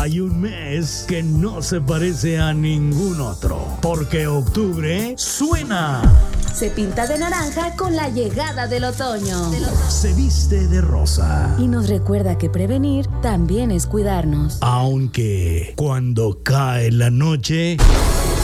Hay un mes que no se parece a ningún otro, porque octubre suena. Se pinta de naranja con la llegada del otoño. Se viste de rosa. Y nos recuerda que prevenir también es cuidarnos. Aunque cuando cae la noche,